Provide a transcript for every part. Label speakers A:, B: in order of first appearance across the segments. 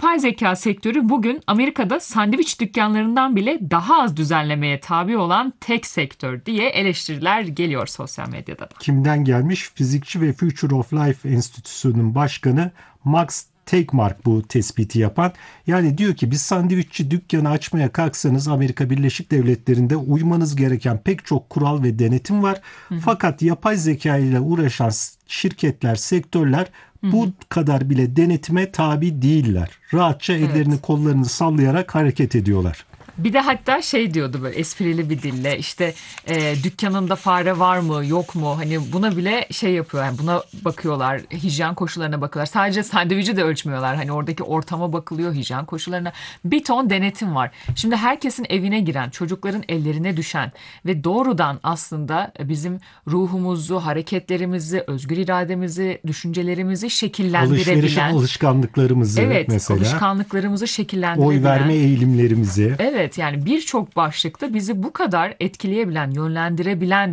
A: yapay zeka sektörü bugün Amerika'da sandviç dükkanlarından bile daha az düzenlemeye tabi olan tek sektör diye eleştiriler geliyor sosyal medyada da.
B: Kimden gelmiş? Fizikçi ve Future of Life Enstitüsü'nün başkanı Max Tegmark bu tespiti yapan. Yani diyor ki biz sandviççi dükkanı açmaya kalksanız Amerika Birleşik Devletleri'nde uymanız gereken pek çok kural ve denetim var. Fakat yapay zeka ile uğraşan şirketler, sektörler bu kadar bile denetime tabi değiller. Rahatça ellerini kollarını sallayarak hareket ediyorlar.
A: Bir de hatta şey diyordu böyle esprili bir dille işte dükkanında fare var mı yok mu hani buna bile şey yapıyor yani buna bakıyorlar, hijyen koşullarına bakıyorlar, sadece sandviçi de ölçmüyorlar, hani oradaki ortama bakılıyor, hijyen koşullarına, bir ton denetim var. Şimdi herkesin evine giren, çocukların ellerine düşen ve doğrudan aslında bizim ruhumuzu, hareketlerimizi, özgür irademizi, düşüncelerimizi şekillendirebilen,
B: Alışveriş alışkanlıklarımızı mesela,
A: alışkanlıklarımızı şekillendirebilen,
B: oy verme eğilimlerimizi.
A: Evet, yani birçok başlıkta bizi bu kadar etkileyebilen, yönlendirebilen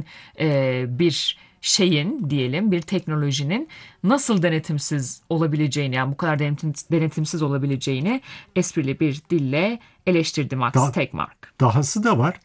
A: bir şeyin diyelim, bir teknolojinin nasıl denetimsiz olabileceğini, yani bu kadar denetimsiz olabileceğini esprili bir dille eleştirdi Max Tegmark.
B: Dahası da var.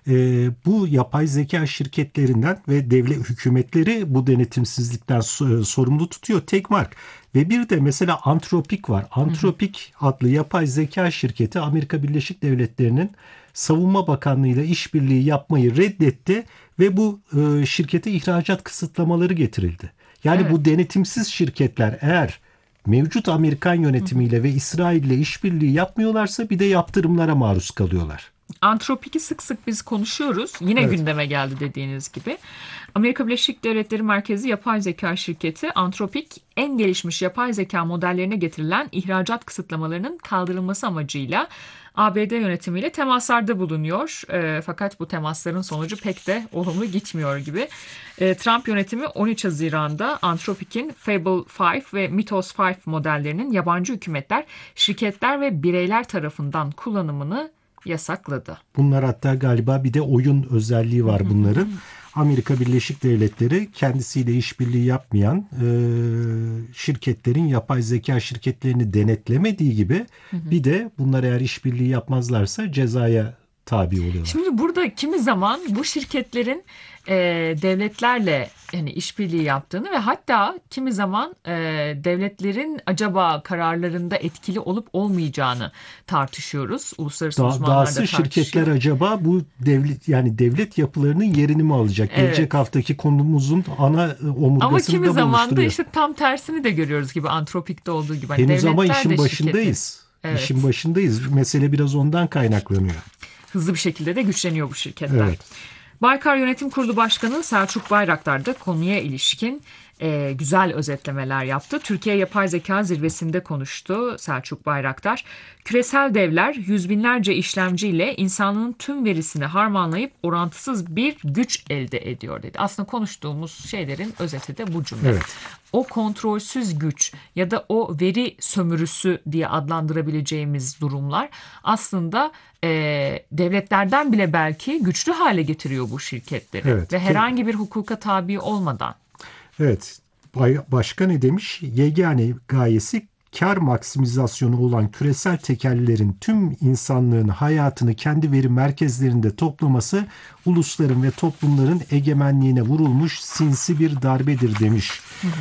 B: Bu yapay zeka şirketlerinden ve devlet hükümetleri bu denetimsizlikten sorumlu tutuyor Tegmark. Ve bir de mesela Anthropic var. Anthropic adlı yapay zeka şirketi Amerika Birleşik Devletleri'nin Savunma Bakanlığı ile işbirliği yapmayı reddetti ve bu şirkete ihracat kısıtlamaları getirildi. Yani bu denetimsiz şirketler eğer mevcut Amerikan yönetimiyle ve İsrail ile işbirliği yapmıyorlarsa bir de yaptırımlara maruz kalıyorlar.
A: Antropik'i sık sık biz konuşuyoruz. Yine gündeme geldi dediğiniz gibi. Amerika Birleşik Devletleri merkezi yapay zeka şirketi Anthropic, en gelişmiş yapay zeka modellerine getirilen ihracat kısıtlamalarının kaldırılması amacıyla ABD yönetimiyle temaslarda bulunuyor. Fakat bu temasların sonucu pek de olumlu gitmiyor gibi. Trump yönetimi 13 Haziran'da Anthropic'in Fable 5 ve Mythos 5 modellerinin yabancı hükümetler, şirketler ve bireyler tarafından kullanımını yasakladı.
B: Bunlar hatta galiba bir de oyun özelliği var bunların. Amerika Birleşik Devletleri kendisiyle işbirliği yapmayan şirketlerin yapay zeka şirketlerini denetlemediği gibi bir de bunlar eğer işbirliği yapmazlarsa cezaya tabi oluyorlar.
A: Şimdi burada kimi zaman bu şirketlerin devletlerle yani işbirliği yaptığını ve hatta kimi zaman devletlerin acaba kararlarında etkili olup olmayacağını tartışıyoruz. Uluslararası uzmanlar da
B: Dahası
A: tartışıyor.
B: şirketler acaba bu devlet yapılarının yerini mi alacak?
A: Evet.
B: Gelecek haftaki konumuzun ana omurgasını
A: ama
B: da
A: kimi zaman da
B: oluşturuyor.
A: işte tam tersini de görüyoruz gibi Anthropic'te olduğu gibi. Hani
B: Henüz ama
A: devletler
B: işin
A: de
B: başındayız.
A: Evet.
B: İşin başındayız. Mesele biraz ondan kaynaklanıyor.
A: Hızlı bir şekilde de güçleniyor bu şirketler.
B: Evet.
A: Baykar Yönetim Kurulu Başkanı Selçuk Bayraktar da konuya ilişkin güzel özetlemeler yaptı. Türkiye Yapay Zeka Zirvesi'nde konuştu Selçuk Bayraktar. Küresel devler yüz binlerce işlemciyle insanlığın tüm verisini harmanlayıp orantısız bir güç elde ediyor dedi. Aslında konuştuğumuz şeylerin özeti de bu cümle.
B: Evet.
A: O kontrolsüz güç ya da o veri sömürüsü diye adlandırabileceğimiz durumlar aslında devletlerden bile belki güçlü hale getiriyor bu şirketleri.
B: Evet.
A: Ve herhangi bir hukuka tabi olmadan.
B: Evet. Başka ne demiş? Yegane gayesi kar maksimizasyonu olan küresel tekellerin tüm insanlığın hayatını kendi veri merkezlerinde toplaması ulusların ve toplumların egemenliğine vurulmuş sinsi bir darbedir demiş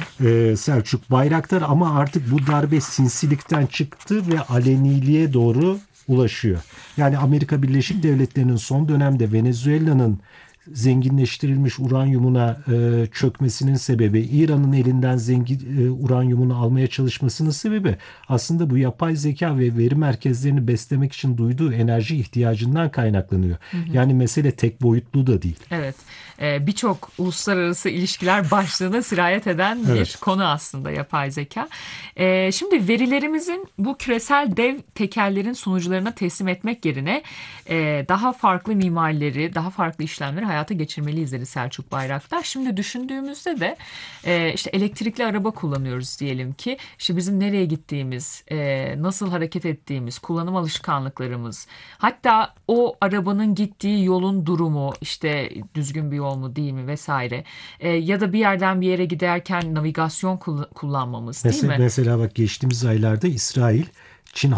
B: Selçuk Bayraktar. Ama artık bu darbe sinsilikten çıktı ve aleniliğe doğru ulaşıyor. Yani Amerika Birleşik Devletleri'nin son dönemde Venezuela'nın zenginleştirilmiş uranyumuna çökmesinin sebebi, İran'ın elinden uranyumunu almaya çalışmasının sebebi aslında bu yapay zeka ve veri merkezlerini beslemek için duyduğu enerji ihtiyacından kaynaklanıyor. Yani mesele tek boyutlu da değil.
A: Evet. Birçok uluslararası ilişkiler başlığına sirayet eden bir konu aslında yapay zeka. Şimdi verilerimizin bu küresel dev tekellerin sunucularına teslim etmek yerine daha farklı mimarileri, daha farklı işlemleri hayata geçirmeliyiz dedi Selçuk Bayraktar. Şimdi düşündüğümüzde de işte elektrikli araba kullanıyoruz diyelim ki. İşte bizim nereye gittiğimiz, nasıl hareket ettiğimiz, kullanım alışkanlıklarımız, hatta o arabanın gittiği yolun durumu, işte düzgün bir yol mu değil mi vesaire. Ya da bir yerden bir yere giderken navigasyon kullanmamız değil mi?
B: Mesela bak geçtiğimiz aylarda İsrail